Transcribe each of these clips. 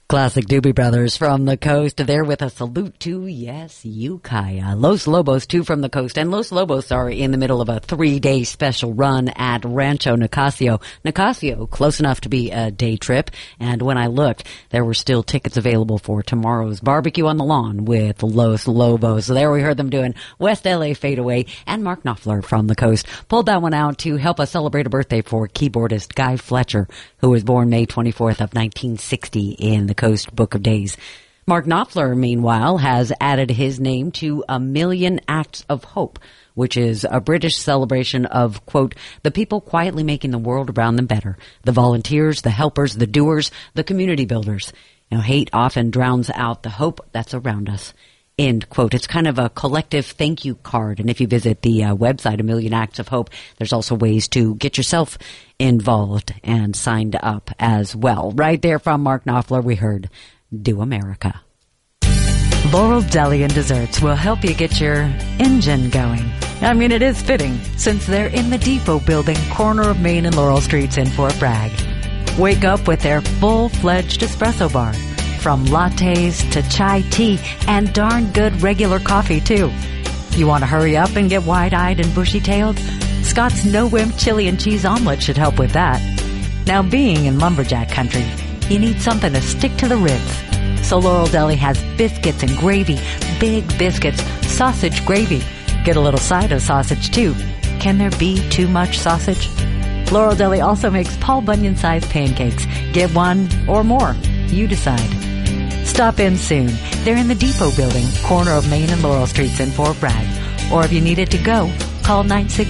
Classic Doobie Brothers from the coast. There with a salute to, yes, Ukiah. Los Lobos, too, from the coast. And Los Lobos are in the middle of a 3-day special run at Rancho Nicasio. Nicasio, close enough to be a day trip. And when I looked, there were still tickets available for tomorrow's barbecue on the lawn with Los Lobos. So there we heard them doing West LA Fadeaway. And Mark Knopfler from the coast pulled that one out to help us celebrate a birthday for keyboardist Guy Fletcher, who was born May 24th of 1960 in the Coast Book of Days. Mark Knopfler, meanwhile, has added his name to A Million Acts of Hope, which is a British celebration of, quote, the people quietly making the world around them better, the volunteers, the helpers, the doers, the community builders. You know, hate often drowns out the hope that's around us. End quote. It's kind of a collective thank you card. And if you visit the website, A Million Acts of Hope, there's also ways to get yourself involved and signed up as well. Right there from Mark Knopfler, we heard Do America. Laurel Deli and Desserts will help you get your engine going. I mean, it is fitting since they're in the Depot Building, corner of Main and Laurel Streets in Fort Bragg. Wake up with their full-fledged espresso bar. From lattes to chai tea and darn good regular coffee, too. You want to hurry up and get wide-eyed and bushy-tailed? Scott's no-wimp chili and cheese omelet should help with that. Now, being in lumberjack country, you need something to stick to the ribs. So Laurel Deli has biscuits and gravy, big biscuits, sausage gravy. Get a little side of sausage, too. Can there be too much sausage? Laurel Deli also makes Paul Bunyan-sized pancakes. Get one or more. You decide. Stop in soon. They're in the Depot Building, corner of Main and Laurel Streets in Fort Bragg. Or if you need it to go, call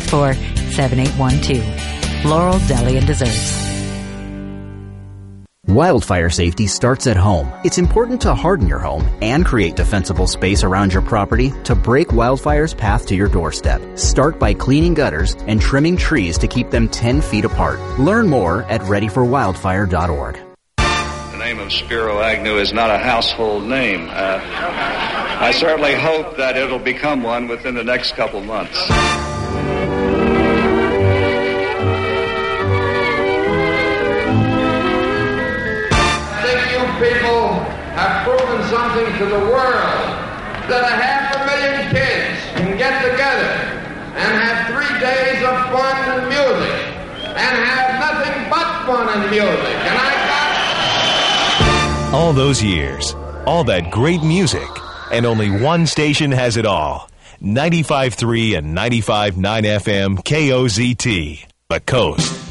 964-7812. Laurel Deli and Desserts. Wildfire safety starts at home. It's important to harden your home and create defensible space around your property to break wildfire's path to your doorstep. Start by cleaning gutters and trimming trees to keep them 10 feet apart. Learn more at readyforwildfire.org. The name of Spiro Agnew is not a household name. I certainly hope that it'll become one within the next couple months. I think you people have proven something to the world, that 500,000 kids can get together and have 3 days of fun and music and have nothing but fun and music. And all those years, all that great music, and only one station has it all. 95.3 and 95.9 FM KOZT, The Coast.